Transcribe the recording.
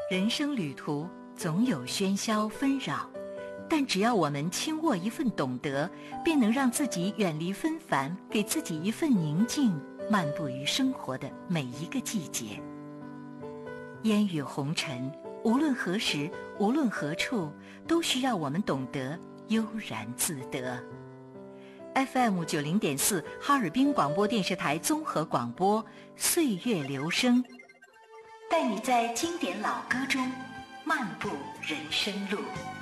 人生旅途总有喧嚣纷扰，但只要我们轻握一份懂得，便能让自己远离纷繁，给自己一份宁静，漫步于生活的每一个季节。烟雨红尘，无论何时，无论何处，都需要我们懂得悠然自得。FM 90.4哈尔滨广播电视台综合广播，岁月留声，带你在经典老歌中漫步人生路。